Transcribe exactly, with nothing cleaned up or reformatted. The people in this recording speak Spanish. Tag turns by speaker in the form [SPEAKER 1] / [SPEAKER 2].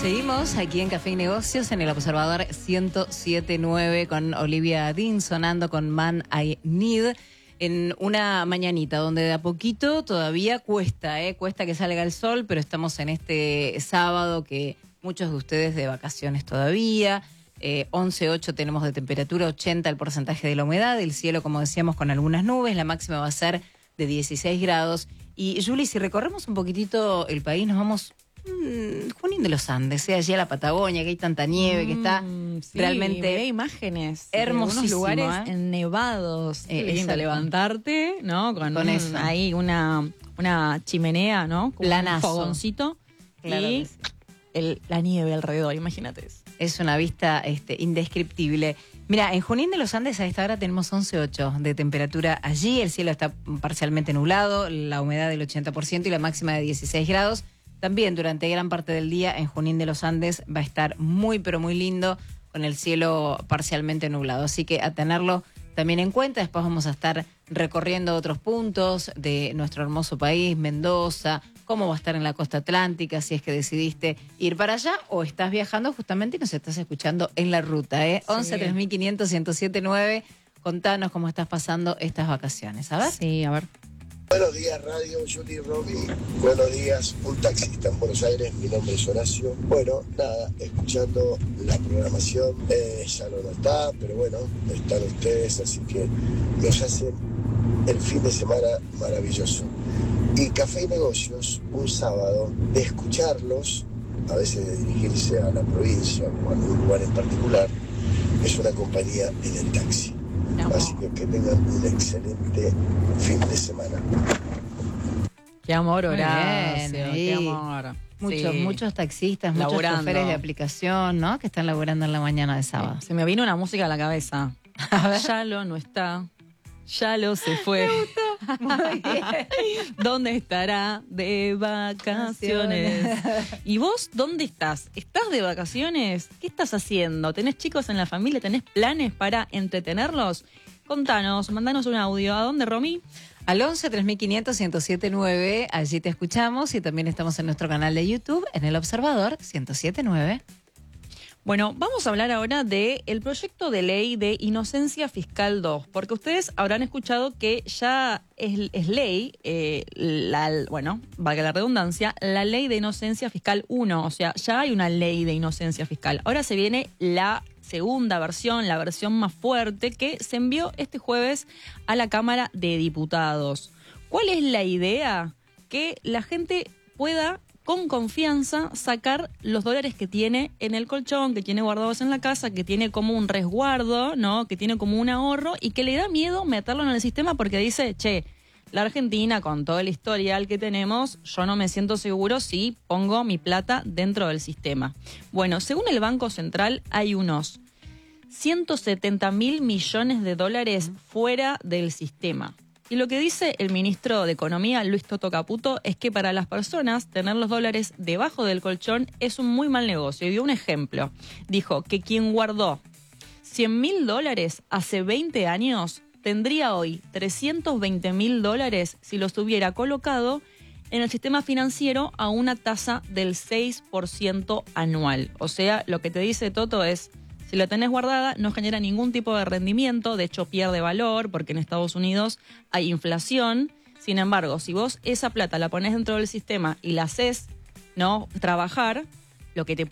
[SPEAKER 1] Seguimos aquí en Café y Negocios en el Observador ciento siete punto nueve con Olivia Dean sonando con Man I Need en una mañanita donde de a poquito todavía cuesta, ¿eh? Cuesta que salga el sol, pero estamos en este sábado que muchos de ustedes de vacaciones todavía. Eh, once punto ocho tenemos de temperatura, ochenta el porcentaje de la humedad, el cielo, como decíamos, con algunas nubes, la máxima va a ser de dieciséis grados. Y Juli, si recorremos un poquitito el país, nos vamos mmm, Junín de los Andes, ¿eh? Allí a la Patagonia, que hay tanta nieve, que está
[SPEAKER 2] mm, sí,
[SPEAKER 1] realmente
[SPEAKER 2] hay imágenes
[SPEAKER 1] hermosísimo,
[SPEAKER 2] de lugares
[SPEAKER 1] ¿eh?
[SPEAKER 2] nevados.
[SPEAKER 1] Eh,
[SPEAKER 2] Qué lindo levantarte, ¿no? Con,
[SPEAKER 1] Con
[SPEAKER 2] un,
[SPEAKER 1] eso.
[SPEAKER 2] ahí una, una chimenea, ¿no? Con
[SPEAKER 1] Planazo.
[SPEAKER 2] un fogoncito.
[SPEAKER 1] Claro
[SPEAKER 2] y
[SPEAKER 1] que sí.
[SPEAKER 2] el, la nieve alrededor, imagínate eso.
[SPEAKER 1] Es una vista este, indescriptible. Mira, en Junín de los Andes a esta hora tenemos once punto ocho de temperatura allí. El cielo está parcialmente nublado, la humedad del ochenta por ciento y la máxima de dieciséis grados. También durante gran parte del día en Junín de los Andes va a estar muy, pero muy lindo con el cielo parcialmente nublado. Así que a tenerlo también en cuenta. Después vamos a estar recorriendo otros puntos de nuestro hermoso país, Mendoza, cómo va a estar en la costa atlántica, si es que decidiste ir para allá o estás viajando justamente y nos estás escuchando en la ruta, ¿eh?
[SPEAKER 2] Sí.
[SPEAKER 1] once, tres mil quinientos, ciento siete punto nueve. Contanos cómo estás pasando estas vacaciones. A ver.
[SPEAKER 2] Sí, a ver.
[SPEAKER 3] Buenos días, Radio Juli Romy. Buenos días, un taxista en Buenos Aires. Mi nombre es Horacio. Bueno, nada, escuchando la programación. Eh, ya no está, pero bueno, están ustedes, así que nos hacen el fin de semana maravilloso. Y Café y Negocios, un sábado, de escucharlos, a veces de dirigirse a la provincia o a algún lugar en particular, es una compañía en el taxi.
[SPEAKER 2] No.
[SPEAKER 3] Así que que tengan un excelente fin de semana.
[SPEAKER 2] Qué amor,
[SPEAKER 1] Muy
[SPEAKER 2] Horacio.
[SPEAKER 1] bien,
[SPEAKER 2] Qué
[SPEAKER 1] ahí.
[SPEAKER 2] amor.
[SPEAKER 1] Muchos,
[SPEAKER 2] Sí.
[SPEAKER 1] muchos taxistas, muchos
[SPEAKER 2] Laburando.
[SPEAKER 1] choferes de aplicación, ¿no? Que están laburando en la mañana de sábado.
[SPEAKER 2] Se me vino una música a la cabeza. Yalo no está. Yalo se fue.
[SPEAKER 1] Muy bien.
[SPEAKER 2] ¿Dónde estará de vacaciones? ¿Y vos dónde estás? ¿Estás de vacaciones? ¿Qué estás haciendo? ¿Tenés chicos en la familia? ¿Tenés planes para entretenerlos? Contanos, mandanos un audio. ¿A dónde, Romy?
[SPEAKER 1] Al once, tres mil quinientos, ciento siete punto nueve, allí te escuchamos y también estamos en nuestro canal de YouTube, en El Observador ciento siete punto nueve.
[SPEAKER 2] Bueno, vamos a hablar ahora del proyecto de ley de Inocencia Fiscal dos, porque ustedes habrán escuchado que ya es, es ley, eh, la, bueno, valga la redundancia, la ley de Inocencia Fiscal uno, o sea, ya hay una ley de Inocencia Fiscal. Ahora se viene la segunda versión, la versión más fuerte, que se envió este jueves a la Cámara de Diputados. ¿Cuál es la idea? Que la gente pueda con confianza sacar los dólares que tiene en el colchón, que tiene guardados en la casa, que tiene como un resguardo, ¿no? Que tiene como un ahorro y que le da miedo meterlo en el sistema porque dice, che, la Argentina, con todo el historial que tenemos, yo no me siento seguro si pongo mi plata dentro del sistema. Bueno, según el Banco Central, hay unos ciento setenta mil millones de dólares fuera del sistema. Y lo que dice el ministro de Economía, Luis Toto Caputo, es que para las personas tener los dólares debajo del colchón es un muy mal negocio. Y dio un ejemplo. Dijo que quien guardó cien mil dólares hace veinte años tendría hoy trescientos veinte mil dólares si los hubiera colocado en el sistema financiero a una tasa del seis por ciento anual. O sea, lo que te dice Toto es, si la tenés guardada, no genera ningún tipo de rendimiento, de hecho pierde valor porque en Estados Unidos hay inflación. Sin embargo, si vos esa plata la ponés dentro del sistema y la haces, ¿no?, trabajar, lo que te